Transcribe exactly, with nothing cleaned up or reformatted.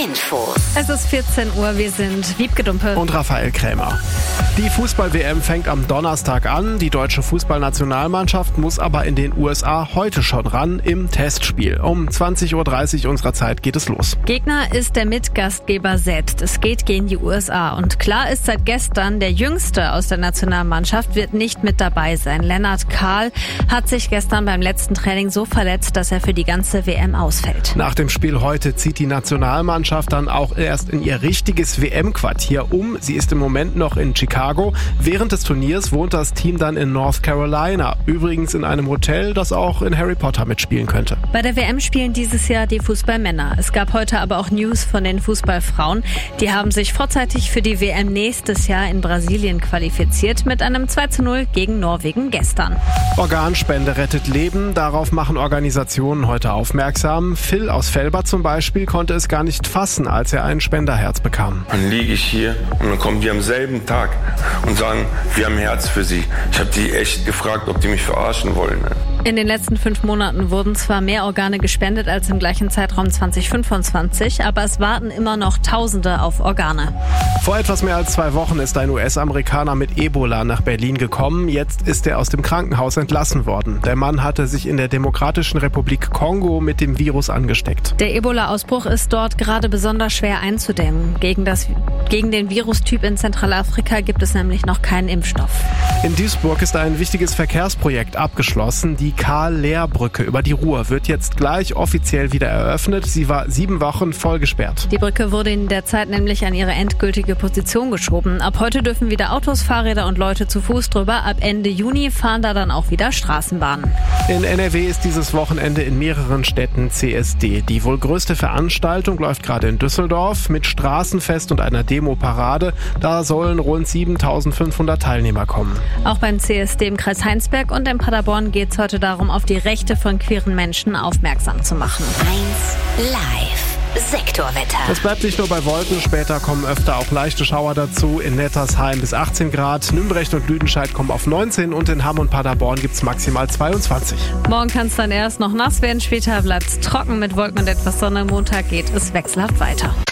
Infos. Es ist vierzehn Uhr, wir sind Wiebke Dumpe und Raphael Krämer. Die Fußball-W M fängt am Donnerstag an. Die deutsche Fußballnationalmannschaft muss aber in den U S A heute schon ran im Testspiel. Um zwanzig Uhr dreißig unserer Zeit geht es los. Gegner ist der Mitgastgeber selbst. Es geht gegen die U S A. Und klar ist seit gestern, der Jüngste aus der Nationalmannschaft wird nicht mit dabei sein. Lennart Kahl hat sich gestern beim letzten Training so verletzt, dass er für die ganze W M ausfällt. Nach dem Spiel heute zieht die Nationalmannschaft dann auch erst in ihr richtiges W M-Quartier um. Sie ist im Moment noch in Chicago. Während des Turniers wohnt das Team dann in North Carolina. Übrigens in einem Hotel, das auch in Harry Potter mitspielen könnte. Bei der W M spielen dieses Jahr die Fußballmänner. Es gab heute aber auch News von den Fußballfrauen. Die haben sich vorzeitig für die W M nächstes Jahr in Brasilien qualifiziert mit einem zwei zu null gegen Norwegen gestern. Organspende rettet Leben. Darauf machen Organisationen heute aufmerksam. Phil aus Velber zum Beispiel konnte es gar nicht fassen, als er ein Spenderherz bekam. Dann liege ich hier und dann kommen die am selben Tag und sagen, wir haben ein Herz für sie. Ich habe die echt gefragt, ob die mich verarschen wollen. In den letzten fünf Monaten wurden zwar mehr Organe gespendet als im gleichen Zeitraum zwanzig fünfundzwanzig, aber es warten immer noch Tausende auf Organe. Vor etwas mehr als zwei Wochen ist ein U S-Amerikaner mit Ebola nach Berlin gekommen. Jetzt ist er aus dem Krankenhaus entlassen worden. Der Mann hatte sich in der Demokratischen Republik Kongo mit dem Virus angesteckt. Der Ebola-Ausbruch ist dort gerade besonders schwer einzudämmen. Gegen, das, gegen den Virustyp in Zentralafrika gibt es nämlich noch keinen Impfstoff. In Duisburg ist ein wichtiges Verkehrsprojekt abgeschlossen. Die Karl-Lehr-Brücke über die Ruhr wird jetzt gleich offiziell wieder eröffnet. Sie war sieben Wochen voll gesperrt. Die Brücke wurde in der Zeit nämlich an ihre endgültige Position geschoben. Ab heute dürfen wieder Autos, Fahrräder und Leute zu Fuß drüber. Ab Ende Juni fahren da dann auch wieder Straßenbahnen. In N R W ist dieses Wochenende in mehreren Städten C S D. Die wohl größte Veranstaltung läuft gerade in Düsseldorf mit Straßenfest und einer Demo-Parade. Da sollen rund siebentausendfünfhundert Teilnehmer kommen. Auch beim C S D im Kreis Heinsberg und in Paderborn geht es heute darum, auf die Rechte von queeren Menschen aufmerksam zu machen. eins Live Sektorwetter. Es bleibt nicht nur bei Wolken, später kommen öfter auch leichte Schauer dazu. In Nettersheim bis achtzehn Grad, Nümbrecht und Lüdenscheid kommen auf neunzehn und in Hamm und Paderborn gibt es maximal zweiundzwanzig. Morgen kann es dann erst noch nass werden, später bleibt es trocken mit Wolken und etwas Sonne. Montag geht es wechselhaft weiter.